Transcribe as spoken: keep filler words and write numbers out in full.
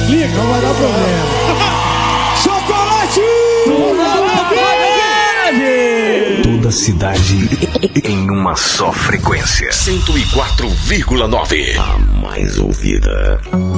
Explica. Não vai dar problema. Chocolate! Toda a cidade em uma só frequência. cento e quatro vírgula nove. A mais ouvida.